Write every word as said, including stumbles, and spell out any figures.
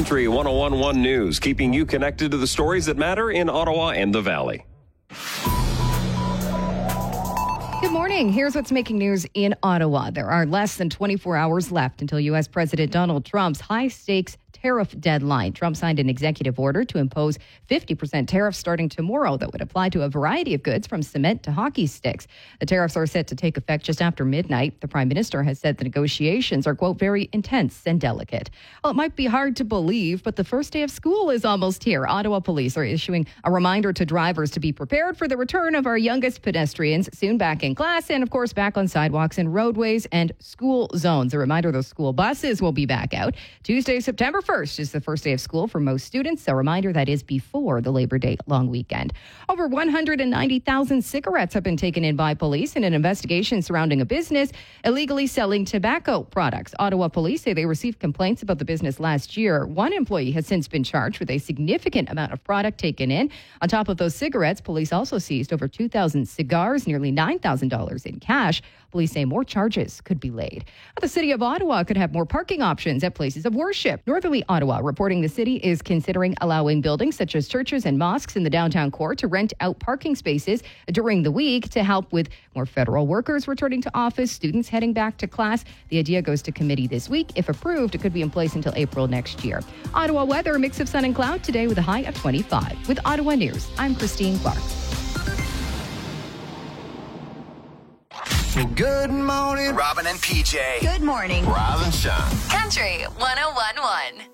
Country one oh one point one News, keeping you connected to the stories that matter in Ottawa and the Valley. Good morning. Here's what's making news in Ottawa. There are less than twenty-four hours left until U S. President Donald Trump's high-stakes tariff deadline. Trump signed an executive order to impose fifty percent tariffs starting tomorrow that would apply to a variety of goods from cement to hockey sticks. The tariffs are set to take effect just after midnight. The Prime Minister has said the negotiations are, quote, very intense and delicate. Well, it might be hard to believe, but the first day of school is almost here. Ottawa police are issuing a reminder to drivers to be prepared for the return of our youngest pedestrians soon back in class and, of course, back on sidewalks and roadways and school zones. A reminder those school buses will be back out Tuesday, September first is the first day of school for most students. A reminder that is before the Labor Day long weekend. Over one hundred ninety thousand cigarettes have been taken in by police in an investigation surrounding a business illegally selling tobacco products. Ottawa police say they received complaints about the business last year. One employee has since been charged with a significant amount of product taken in. On top of those cigarettes, police also seized over two thousand cigars, nearly nine thousand dollars in cash. Police say more charges could be laid. The city of Ottawa could have more parking options at places of worship. Northerly Ottawa reporting the city is considering allowing buildings such as churches and mosques in the downtown core to rent out parking spaces during the week to help with more federal workers returning to office, students heading back to class. The idea goes to committee this week. If approved, it could be in place until April next year. Ottawa weather, a mix of sun and cloud today with a high of twenty-five. With Ottawa News, I'm Christine Clark. Good morning, Robin and P J. Good morning, Rob and Sean. Country one oh one point one.